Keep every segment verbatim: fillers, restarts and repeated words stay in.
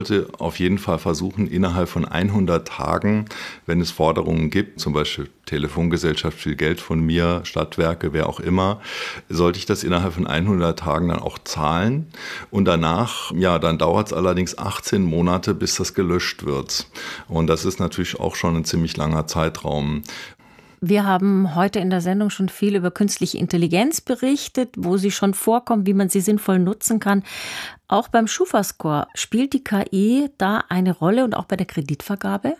sollte auf jeden Fall versuchen, innerhalb von hundert Tagen, wenn es Forderungen gibt, zum Beispiel Telefongesellschaft will Geld von mir, Stadtwerke, wer auch immer, sollte ich das innerhalb von hundert Tagen dann auch zahlen. Und danach, ja, dann dauert es allerdings achtzehn Monate, bis das gelöscht wird. Und das ist natürlich auch schon ein ziemlich langer Zeitraum. Wir haben heute in der Sendung schon viel über künstliche Intelligenz berichtet, wo sie schon vorkommt, wie man sie sinnvoll nutzen kann. Auch beim Schufa-Score spielt die K I da eine Rolle und auch bei der Kreditvergabe?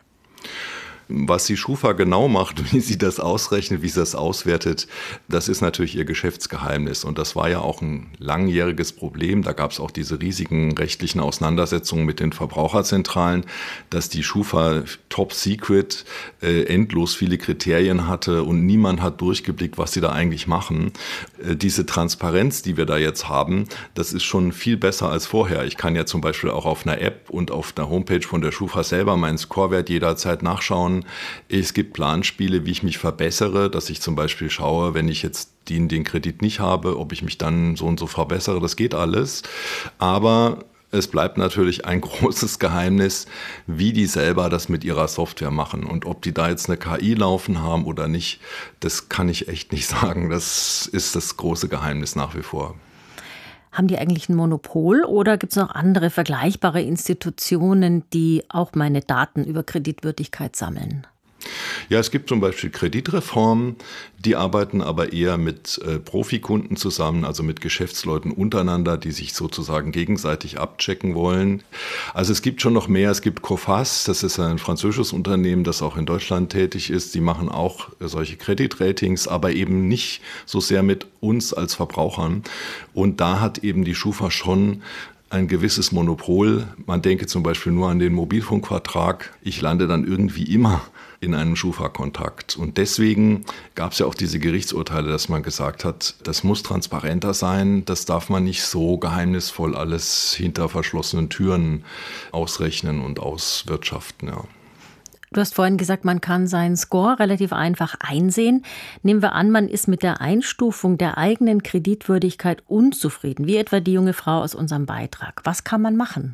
Was die Schufa genau macht, wie sie das ausrechnet, wie sie das auswertet, das ist natürlich ihr Geschäftsgeheimnis. Und das war ja auch ein langjähriges Problem. Da gab es auch diese riesigen rechtlichen Auseinandersetzungen mit den Verbraucherzentralen, dass die Schufa top secret äh, endlos viele Kriterien hatte und niemand hat durchgeblickt, was sie da eigentlich machen. Äh, diese Transparenz, die wir da jetzt haben, das ist schon viel besser als vorher. Ich kann ja zum Beispiel auch auf einer App und auf der Homepage von der Schufa selber meinen Scorewert jederzeit nachschauen. Es gibt Planspiele, wie ich mich verbessere, dass ich zum Beispiel schaue, wenn ich jetzt den, den Kredit nicht habe, ob ich mich dann so und so verbessere. Das geht alles. Aber es bleibt natürlich ein großes Geheimnis, wie die selber das mit ihrer Software machen. Und ob die da jetzt eine K I laufen haben oder nicht, das kann ich echt nicht sagen. Das ist das große Geheimnis nach wie vor. Haben die eigentlich ein Monopol oder gibt es noch andere vergleichbare Institutionen, die auch meine Daten über Kreditwürdigkeit sammeln? Ja, es gibt zum Beispiel Kreditreform, die arbeiten aber eher mit äh, Profikunden zusammen, also mit Geschäftsleuten untereinander, die sich sozusagen gegenseitig abchecken wollen. Also es gibt schon noch mehr, es gibt Coface, das ist ein französisches Unternehmen, das auch in Deutschland tätig ist. Die machen auch äh, solche Kreditratings, aber eben nicht so sehr mit uns als Verbrauchern. Und da hat eben die Schufa schon ein gewisses Monopol. Man denke zum Beispiel nur an den Mobilfunkvertrag. Ich lande dann irgendwie immer in einem Schufa-Kontakt. Und deswegen gab es ja auch diese Gerichtsurteile, dass man gesagt hat, das muss transparenter sein, das darf man nicht so geheimnisvoll alles hinter verschlossenen Türen ausrechnen und auswirtschaften. Ja. Du hast vorhin gesagt, man kann seinen Score relativ einfach einsehen. Nehmen wir an, man ist mit der Einstufung der eigenen Kreditwürdigkeit unzufrieden, wie etwa die junge Frau aus unserem Beitrag. Was kann man machen?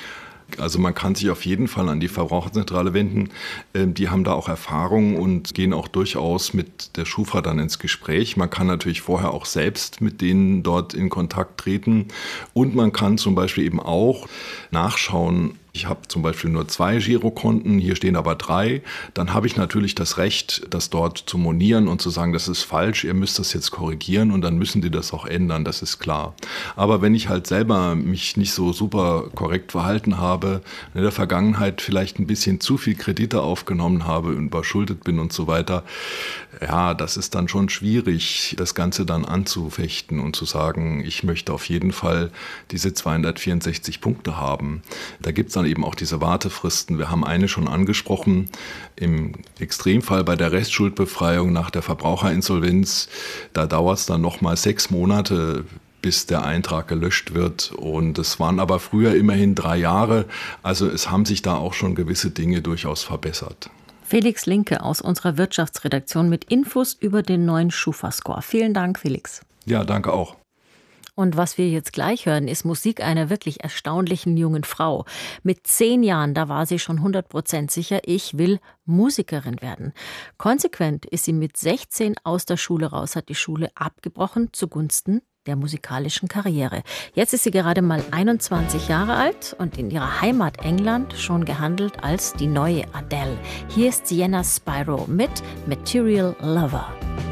Also man kann sich auf jeden Fall an die Verbraucherzentrale wenden. Die haben da auch Erfahrung und gehen auch durchaus mit der Schufa dann ins Gespräch. Man kann natürlich vorher auch selbst mit denen dort in Kontakt treten. Und man kann zum Beispiel eben auch nachschauen, ich habe zum Beispiel nur zwei Girokonten, hier stehen aber drei, dann habe ich natürlich das Recht, das dort zu monieren und zu sagen, das ist falsch, ihr müsst das jetzt korrigieren und dann müssen die das auch ändern, das ist klar. Aber wenn ich halt selber mich nicht so super korrekt verhalten habe, in der Vergangenheit vielleicht ein bisschen zu viel Kredite aufgenommen habe, überschuldet bin und so weiter, ja, das ist dann schon schwierig, das Ganze dann anzufechten und zu sagen, ich möchte auf jeden Fall diese zweihundertvierundsechzig Punkte haben. Da gibt es dann eben auch diese Wartefristen. Wir haben eine schon angesprochen. Im Extremfall bei der Restschuldbefreiung nach der Verbraucherinsolvenz, da dauert es dann nochmal sechs Monate, bis der Eintrag gelöscht wird. Und es waren aber früher immerhin drei Jahre. Also es haben sich da auch schon gewisse Dinge durchaus verbessert. Felix Linke aus unserer Wirtschaftsredaktion mit Infos über den neuen Schufa-Score. Vielen Dank, Felix. Ja, danke auch. Und was wir jetzt gleich hören, ist Musik einer wirklich erstaunlichen jungen Frau. Mit zehn Jahren, da war sie schon hundert Prozent sicher, ich will Musikerin werden. Konsequent ist sie mit sechzehn aus der Schule raus, hat die Schule abgebrochen zugunsten der musikalischen Karriere. Jetzt ist sie gerade mal einundzwanzig Jahre alt und in ihrer Heimat England schon gehandelt als die neue Adele. Hier ist Sienna Spyro mit Material Lover.